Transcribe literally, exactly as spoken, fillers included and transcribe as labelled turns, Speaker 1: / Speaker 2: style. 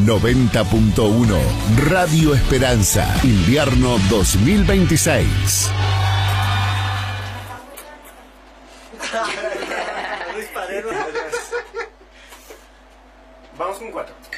Speaker 1: noventa punto uno Radio Esperanza, invierno dos mil veintiséis.
Speaker 2: Vamos con cuatro.